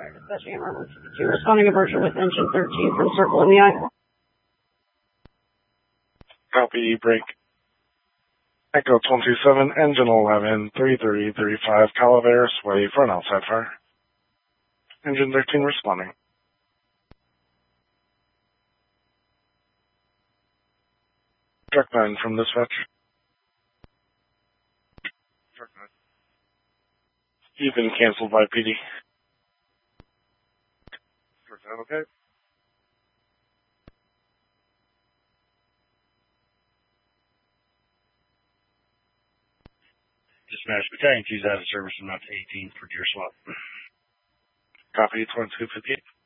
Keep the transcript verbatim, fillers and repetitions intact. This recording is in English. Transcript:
Dispatching M R one fifty-two, responding to Berkshire with engine thirteen from Circle in the eye. Copy, break. Echo one two seven, engine eleven, three three three five, Calaveras Way for an outside fire. Engine thirteen responding. Truck nine from dispatch. Truck nine. You've been canceled by P D. Truck nine, okay? Dispatch Battalion two's out of service and not to eighteen for deer swap. Copy, twenty-two fifty-eight.